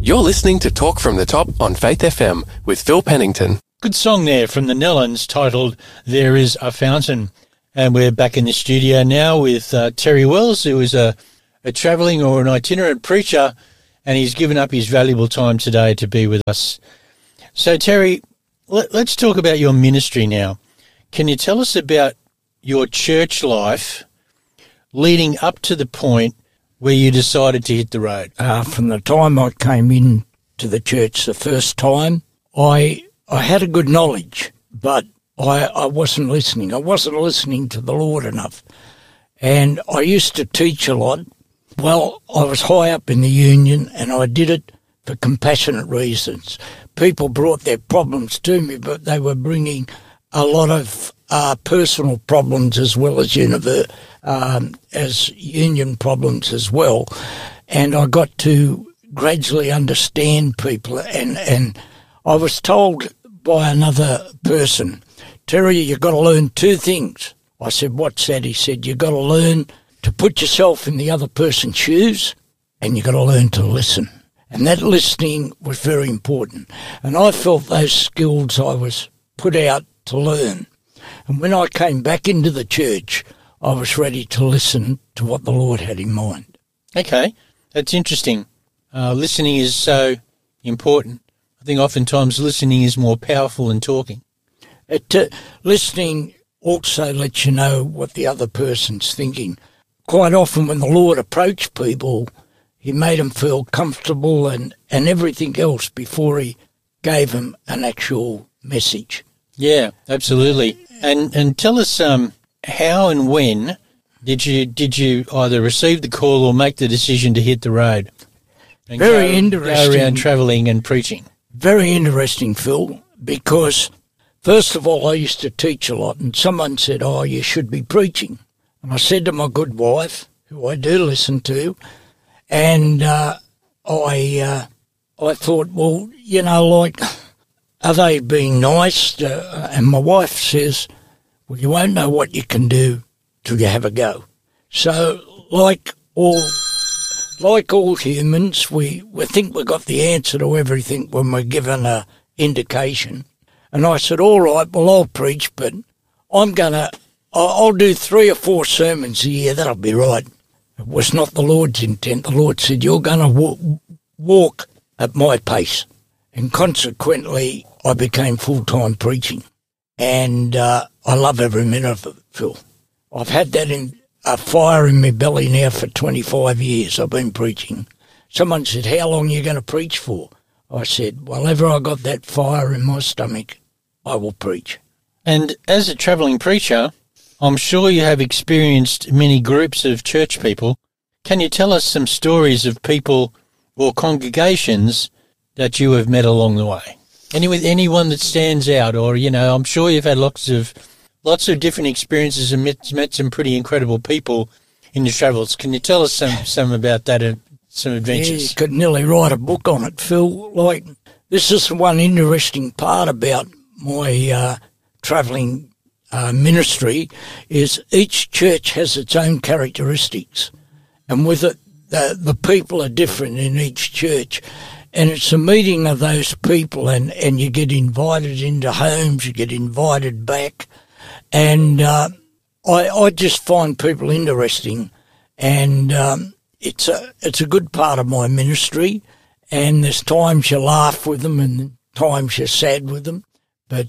You're listening to Talk from the Top on Faith FM with Phil Pennington. Good song there from the Nellens titled There Is a Fountain. And we're back in the studio now with Terry Wells, who is a travelling or an itinerant preacher, and he's given up his valuable time today to be with us. So, Terry, let's talk about your ministry now. Can you tell us about your church life leading up to the point where you decided to hit the road? From the time I came in to the church the first time, I had a good knowledge, but I wasn't listening. I wasn't listening to the Lord enough. And I used to teach a lot. Well, I was high up in the union, and I did it for compassionate reasons. People brought their problems to me, but they were bringing a lot of personal problems as well as union problems as well. And I got to gradually understand people. And I was told by another person, Terry, you've got to learn two things. I said, what's that? He said, you've got to learn to put yourself in the other person's shoes, and you've got to learn to listen. And that listening was very important. And I felt those skills I was put out to learn. And when I came back into the church, I was ready to listen to what the Lord had in mind. Okay, that's interesting. Listening is so important. I think oftentimes listening is more powerful than talking. Listening also lets you know what the other person's thinking. Quite often when the Lord approached people, he made them feel comfortable and everything else before he gave them an actual message. Yeah, absolutely. And tell us how and when did you either receive the call or make the decision to hit the road? And Very interesting. Go around travelling and preaching. Very interesting, Phil, because first of all, I used to teach a lot, and someone said, oh, you should be preaching. And I said to my good wife, who I do listen to, and I thought, well, you know, like, are they being nice? And my wife says, well, you won't know what you can do till you have a go. So, like all humans, we think we've got the answer to everything when we're given an indication. And I said, all right, well, I'll preach, but I'll do 3 or 4 sermons a year. That'll be right. It was not the Lord's intent. The Lord said, you're going to walk at my pace. And consequently, I became full-time preaching. And I love every minute of it, Phil. I've had that a fire in my belly now for 25 years. I've been preaching. Someone said, how long are you going to preach for? I said, whenever I got that fire in my stomach, I will preach. And as a travelling preacher, I'm sure you have experienced many groups of church people. Can you tell us some stories of people or congregations that you have met along the way? Anyone that stands out, or, you know, I'm sure you've had lots of different experiences and met some pretty incredible people in your travels. Can you tell us some about that and some adventures? Yeah, you could nearly write a book on it, Phil. Like, this is one interesting part about my travelling ministry is each church has its own characteristics, and with it, the people are different in each church. And it's a meeting of those people, and you get invited into homes, you get invited back. And I just find people interesting, and it's a good part of my ministry. And there's times you laugh with them and times you're sad with them. But,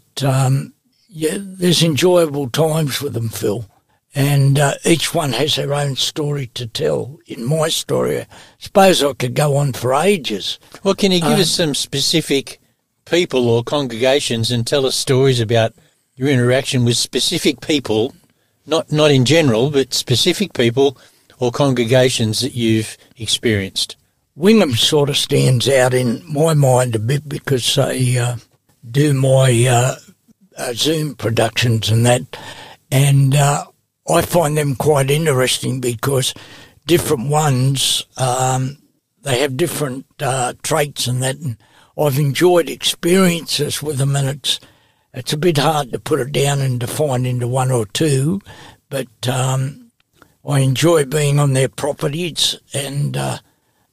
yeah, there's enjoyable times with them, Phil. And each one has their own story to tell. In my story, I suppose I could go on for ages. Well, can you give us some specific people or congregations and tell us stories about your interaction with specific people, not in general, but specific people or congregations that you've experienced? Wingham sort of stands out in my mind a bit because they do my Zoom productions and that. And I find them quite interesting because different ones, they have different traits and that. And I've enjoyed experiences with them, and it's a bit hard to put it down and define into one or two, but I enjoy being on their properties, and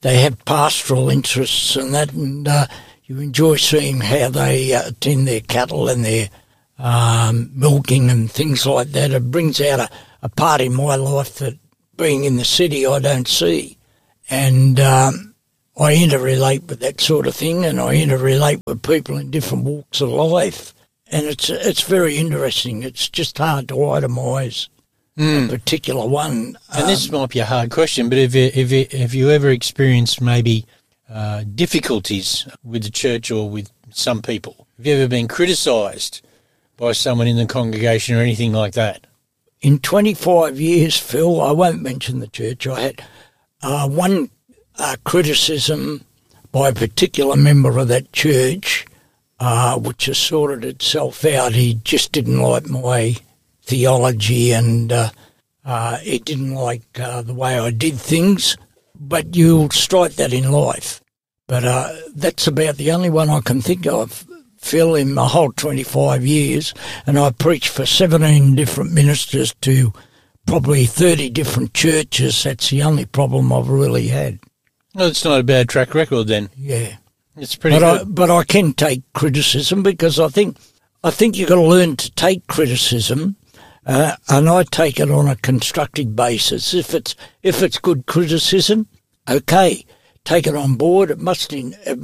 they have pastoral interests and that, and you enjoy seeing how they tend their cattle and their milking and things like that. It brings out a part in my life that being in the city I don't see. And I interrelate with that sort of thing, and I interrelate with people in different walks of life. And it's very interesting. It's just hard to itemise a particular one. And this might be a hard question, but have you ever experienced maybe difficulties with the church or with some people? Have you ever been criticised by someone in the congregation or anything like that? In 25 years, Phil, I won't mention the church, I had one criticism by a particular member of that church, which has sorted itself out. He just didn't like my theology and he didn't like the way I did things. But you'll strike that in life. But that's about the only one I can think of, Phil, in my whole 25 years. And I preached for 17 different ministers to probably 30 different churches. That's the only problem I've really had. Well, it's not a bad track record then. Yeah. It's pretty good. But I can take criticism because I think you've got to learn to take criticism, and I take it on a constructive basis. If it's good criticism, okay, take it on board. It must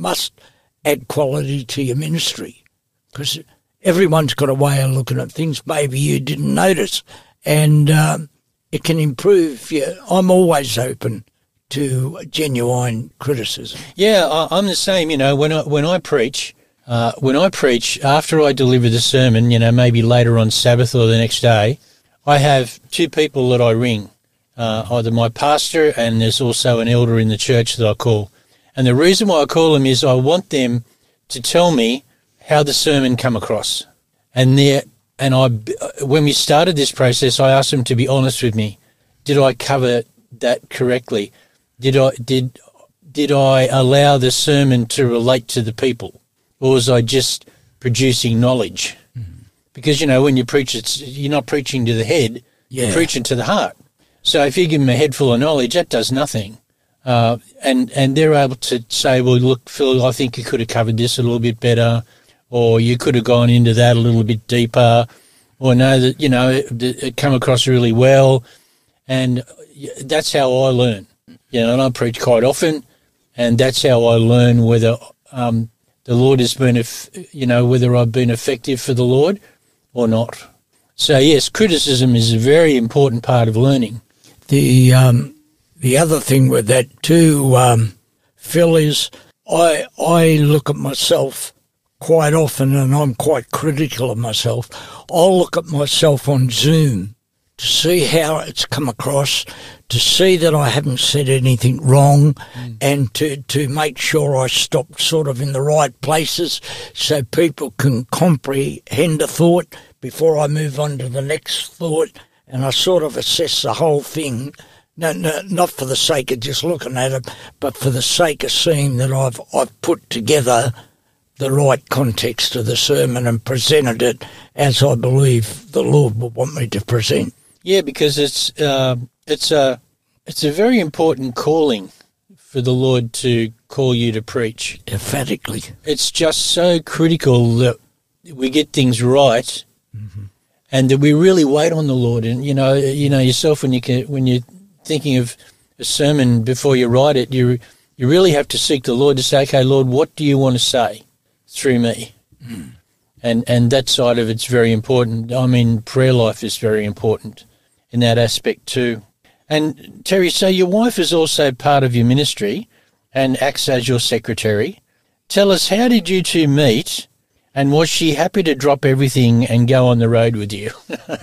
add quality to your ministry, because everyone's got a way of looking at things maybe you didn't notice, and it can improve. Yeah, I'm always open to genuine criticism. Yeah, I'm the same. You know, when I preach, after I deliver the sermon, you know, maybe later on Sabbath or the next day, I have two people that I ring, either my pastor and there's also an elder in the church that I call. And the reason why I call them is I want them to tell me how the sermon come across. And when we started this process, I asked them to be honest with me. Did I cover that correctly? Did I allow the sermon to relate to the people, or was I just producing knowledge? Mm-hmm. Because, you know, when you preach, you're not preaching to the head, you're preaching to the heart. So if you give them a head full of knowledge, that does nothing. And they're able to say, well, look, Phil, I think you could have covered this a little bit better, or you could have gone into that a little bit deeper, or no, that, you know, it come across really well. And that's how I learn. You know, and I preach quite often, and that's how I learn whether the Lord has been, whether I've been effective for the Lord or not. So, yes, criticism is a very important part of learning. The other thing with that too, Phil, is I look at myself quite often, and I'm quite critical of myself. I'll look at myself on Zoom to see how it's come across, to see that I haven't said anything wrong, and to make sure I stop sort of in the right places so people can comprehend a thought before I move on to the next thought, and I sort of assess the whole thing, no, not for the sake of just looking at it, but for the sake of seeing that I've put together the right context of the sermon and presented it as I believe the Lord will want me to present. Yeah, because it's a very important calling for the Lord to call you to preach. Emphatically. It's just so critical that we get things right, and that we really wait on the Lord. And you know yourself, when you're thinking of a sermon before you write it, you really have to seek the Lord to say, okay, Lord, what do you want to say through me? And that side of it's very important. I mean, prayer life is very important in that aspect too. And Terry, so your wife is also part of your ministry and acts as your secretary. Tell us, how did you two meet, and was she happy to drop everything and go on the road with you?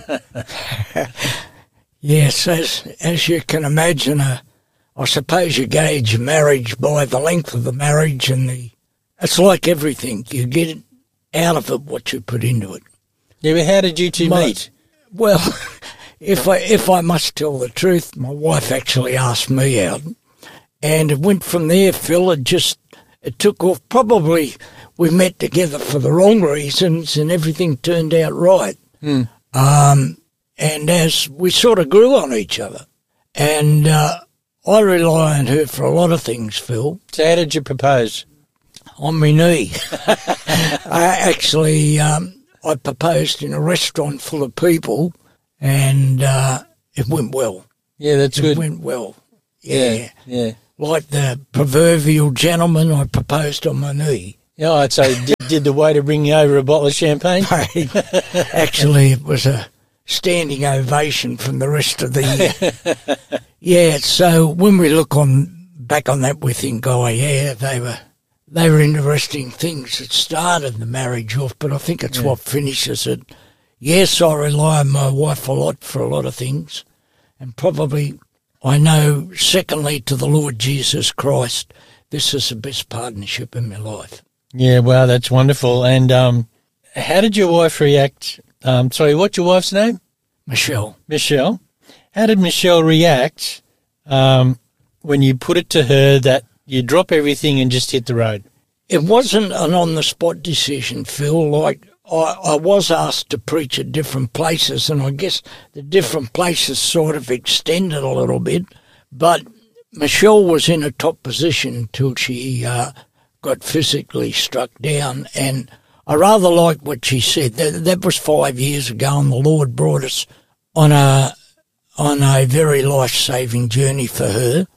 Yes, as you can imagine, I suppose you gauge a marriage by the length of the marriage, and it's like everything. You get out of it what you put into it. Yeah, but how did you two meet? Well, if I must tell the truth, my wife actually asked me out, and it went from there, Phil. It took off. Probably we met together for the wrong reasons, and everything turned out right. And as we sort of grew on each other, and I rely on her for a lot of things, Phil. So how did you propose? On my knee. I proposed in a restaurant full of people, and it went well. Yeah, that's good. It went well. Yeah. Yeah. Like the proverbial gentleman, I proposed on my knee. Yeah, so did the waiter bring you over a bottle of champagne? Actually, it was a standing ovation from the rest of the... Yeah, so when we look back on that, we think, oh, yeah, they were interesting things that started the marriage off, but I think it's what finishes it. Yes, I rely on my wife a lot for a lot of things, and probably I know, secondly, to the Lord Jesus Christ, this is the best partnership in my life. Yeah, wow, that's wonderful. And how did your wife react? Sorry, what's your wife's name? Michelle. Michelle. How did Michelle react when you put it to her that you drop everything and just hit the road? It wasn't an on-the-spot decision, Phil. Like, I was asked to preach at different places, and I guess the different places sort of extended a little bit. But Michelle was in a top position till she got physically struck down, and I rather like what she said. That was 5 years ago, and the Lord brought us on a very life-saving journey for her.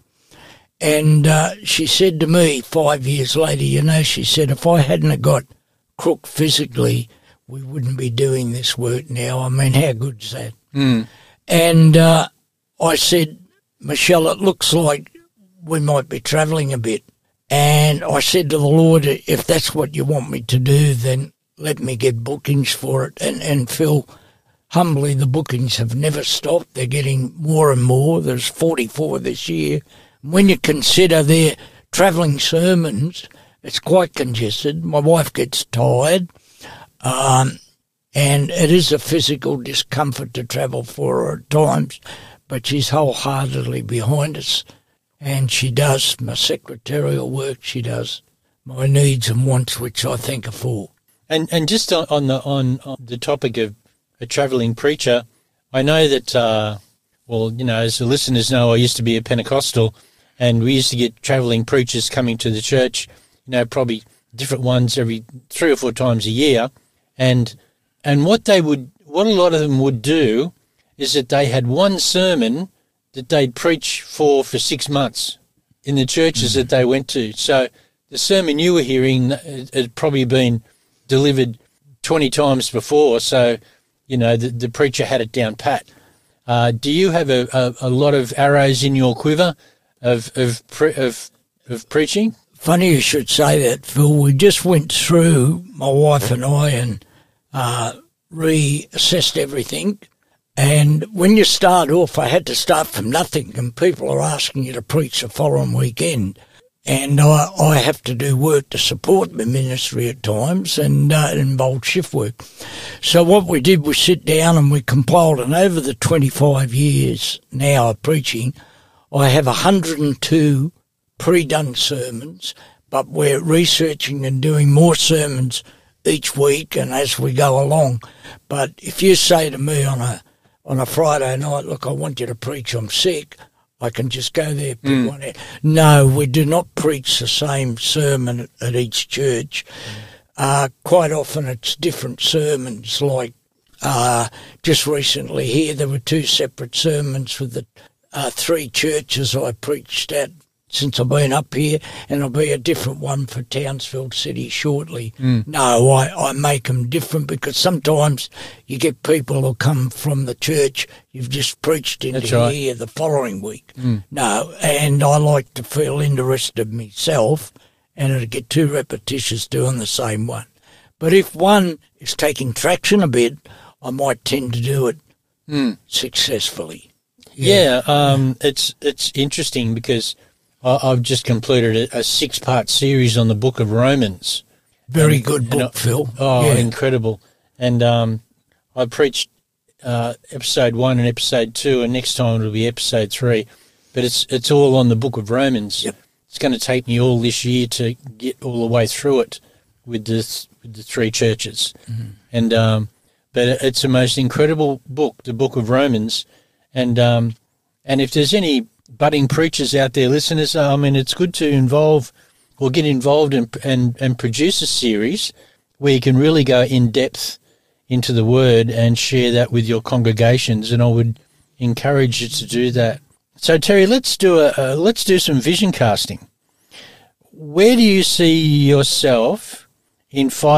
And she said to me 5 years later, she said, if I hadn't have got crook physically, we wouldn't be doing this work now. I mean, how good's that? Mm. And I said, Michelle, it looks like we might be travelling a bit. And I said to the Lord, if that's what you want me to do, then let me get bookings for it. And Phil, humbly, the bookings have never stopped. They're getting more and more. There's 44 this year. When you consider their travelling sermons, it's quite congested. My wife gets tired, and it is a physical discomfort to travel for her at times, but she's wholeheartedly behind us, and she does my secretarial work, she does my needs and wants, which I thank her for. And just on the topic of a travelling preacher, I know that, as the listeners know, I used to be a Pentecostal, and we used to get travelling preachers coming to the church, probably different ones every 3 or 4 times a year. And what a lot of them would do is that they had one sermon that they'd preach for 6 months in the churches that they went to. So the sermon you were hearing had probably been delivered 20 times before. So, the preacher had it down pat. Do you have a lot of arrows in your quiver of preaching? Funny you should say that, Phil. We just went through, my wife and I, and reassessed everything. And when you start off, I had to start from nothing, and people are asking you to preach the following weekend. And I have to do work to support my ministry at times, and it involved shift work. So what we did was sit down and we compiled, and over the 25 years now of preaching, I have 102 pre-done sermons, but we're researching and doing more sermons each week and as we go along. But if you say to me on a Friday night, look, I want you to preach, I'm sick, I can just go there, pick one out. No, we do not preach the same sermon at each church. Quite often it's different sermons, like just recently here there were 2 separate sermons with the 3 churches I preached at since I've been up here, and there'll be a different one for Townsville City shortly. No, I make them different because sometimes you get people who come from the church you've just preached into here the following week. No, and I like to feel interested myself, and it'll get too repetitious doing the same one. But if one is taking traction a bit, I might tend to do it successfully. Yeah, it's interesting because I've just completed a 6-part series on the book of Romans. Very good book, Phil. Oh, yeah. Incredible. And I preached episode 1 and episode 2, and next time it'll be episode 3. But it's all on the book of Romans. Yep. It's going to take me all this year to get all the way through it with the 3 churches. And but it's the most incredible book, the book of Romans. And if there's any budding preachers out there, listeners, I mean, it's good to get involved and produce a series where you can really go in depth into the Word and share that with your congregations, and I would encourage you to do that. So, Terry, let's do some vision casting. Where do you see yourself in 5